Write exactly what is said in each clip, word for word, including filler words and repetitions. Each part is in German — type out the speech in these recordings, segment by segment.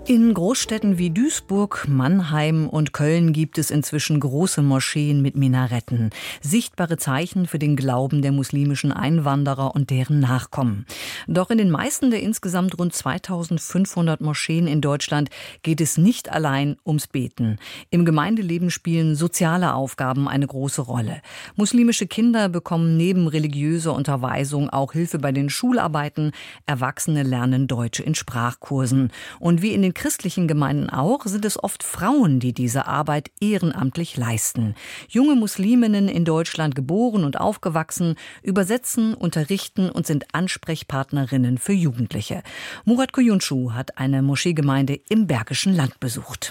In Großstädten wie Duisburg, Mannheim und Köln gibt es inzwischen große Moscheen mit Minaretten. Sichtbare Zeichen für den Glauben der muslimischen Einwanderer und deren Nachkommen. Doch in den meisten der insgesamt rund zweitausendfünfhundert Moscheen in Deutschland geht es nicht allein ums Beten. Im Gemeindeleben spielen soziale Aufgaben eine große Rolle. Muslimische Kinder bekommen neben religiöser Unterweisung auch Hilfe bei den Schularbeiten. Erwachsene lernen Deutsch in Sprachkursen. Und wie in den christlichen Gemeinden auch, sind es oft Frauen, die diese Arbeit ehrenamtlich leisten. Junge Musliminnen in Deutschland geboren und aufgewachsen, übersetzen, unterrichten und sind Ansprechpartnerinnen für Jugendliche. Murat Kuyuncu hat eine Moscheegemeinde im Bergischen Land besucht.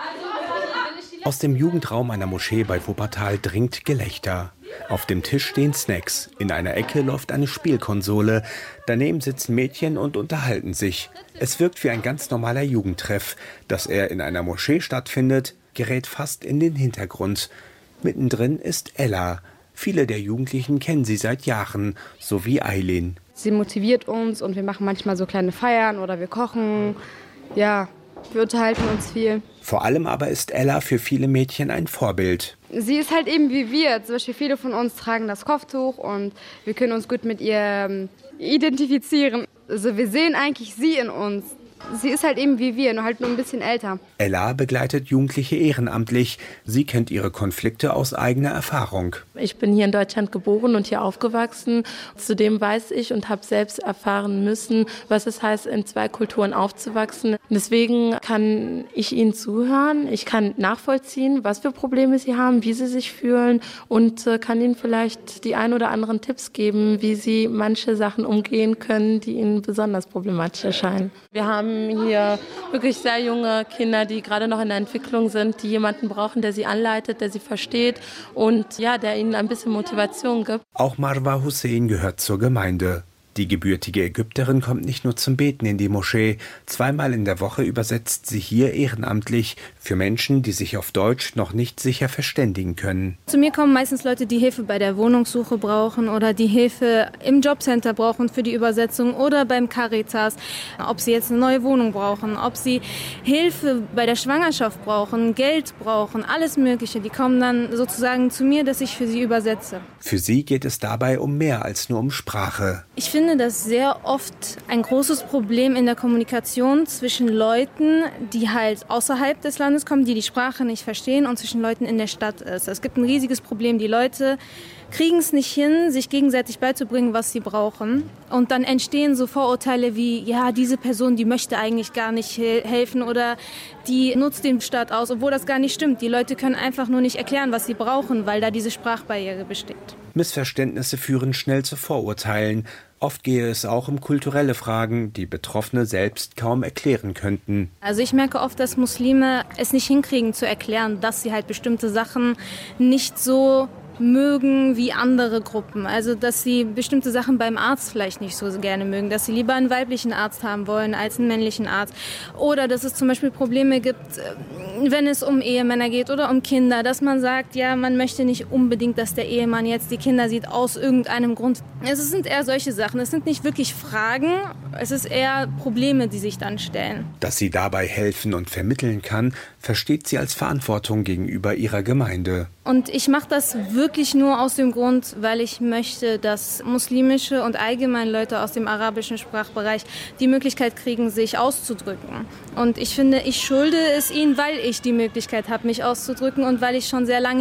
Aus dem Jugendraum einer Moschee bei Wuppertal dringt Gelächter. Auf dem Tisch stehen Snacks. In einer Ecke läuft eine Spielkonsole. Daneben sitzen Mädchen und unterhalten sich. Es wirkt wie ein ganz normaler Jugendtreff. Dass er in einer Moschee stattfindet, gerät fast in den Hintergrund. Mittendrin ist Ella. Viele der Jugendlichen kennen sie seit Jahren, so wie Aylin. Sie motiviert uns und wir machen manchmal so kleine Feiern oder wir kochen. Ja, wir unterhalten uns viel. Vor allem aber ist Ella für viele Mädchen ein Vorbild. Sie ist halt eben wie wir. Zum Beispiel viele von uns tragen das Kopftuch und wir können uns gut mit ihr identifizieren. Also wir sehen eigentlich sie in uns. Sie ist halt eben wie wir, nur halt nur ein bisschen älter. Ella begleitet Jugendliche ehrenamtlich. Sie kennt ihre Konflikte aus eigener Erfahrung. Ich bin hier in Deutschland geboren und hier aufgewachsen. Zudem weiß ich und habe selbst erfahren müssen, was es heißt, in zwei Kulturen aufzuwachsen. Deswegen kann ich ihnen zuhören. Ich kann nachvollziehen, was für Probleme sie haben, wie sie sich fühlen und kann ihnen vielleicht die ein oder anderen Tipps geben, wie sie manche Sachen umgehen können, die ihnen besonders problematisch erscheinen. Wir haben hier wirklich sehr junge Kinder, die gerade noch in der Entwicklung sind, die jemanden brauchen, der sie anleitet, der sie versteht und ja, der ihnen ein bisschen Motivation gibt. Auch Marwa Hussein gehört zur Gemeinde. Die gebürtige Ägypterin kommt nicht nur zum Beten in die Moschee. Zweimal in der Woche übersetzt sie hier ehrenamtlich für Menschen, die sich auf Deutsch noch nicht sicher verständigen können. Zu mir kommen meistens Leute, die Hilfe bei der Wohnungssuche brauchen oder die Hilfe im Jobcenter brauchen für die Übersetzung oder beim Caritas. Ob sie jetzt eine neue Wohnung brauchen, ob sie Hilfe bei der Schwangerschaft brauchen, Geld brauchen, alles Mögliche. Die kommen dann sozusagen zu mir, dass ich für sie übersetze. Für sie geht es dabei um mehr als nur um Sprache. Ich finde das sehr oft ein großes Problem in der Kommunikation zwischen Leuten, die halt außerhalb des Landes kommen, die die Sprache nicht verstehen, und zwischen Leuten in der Stadt ist. Es gibt ein riesiges Problem. Die Leute kriegen es nicht hin, sich gegenseitig beizubringen, was sie brauchen. Und dann entstehen so Vorurteile wie, ja, diese Person, die möchte eigentlich gar nicht he- helfen oder die nutzt den Staat aus, obwohl das gar nicht stimmt. Die Leute können einfach nur nicht erklären, was sie brauchen, weil da diese Sprachbarriere besteht. Missverständnisse führen schnell zu Vorurteilen. Oft gehe es auch um kulturelle Fragen, die Betroffene selbst kaum erklären könnten. Also ich merke oft, dass Muslime es nicht hinkriegen zu erklären, dass sie halt bestimmte Sachen nicht so mögen wie andere Gruppen. Also dass sie bestimmte Sachen beim Arzt vielleicht nicht so gerne mögen, dass sie lieber einen weiblichen Arzt haben wollen als einen männlichen Arzt. Oder dass es zum Beispiel Probleme gibt, wenn es um Ehemänner geht oder um Kinder, dass man sagt, ja, man möchte nicht unbedingt, dass der Ehemann jetzt die Kinder sieht aus irgendeinem Grund. Es sind eher solche Sachen. Es sind nicht wirklich Fragen, es ist eher Probleme, die sich dann stellen. Dass sie dabei helfen und vermitteln kann, versteht sie als Verantwortung gegenüber ihrer Gemeinde. Und ich mache das wirklich nur aus dem Grund, weil ich möchte, dass muslimische und allgemein Leute aus dem arabischen Sprachbereich die Möglichkeit kriegen, sich auszudrücken. Und ich finde, ich schulde es ihnen, weil ich die Möglichkeit habe, mich auszudrücken und weil ich schon sehr lange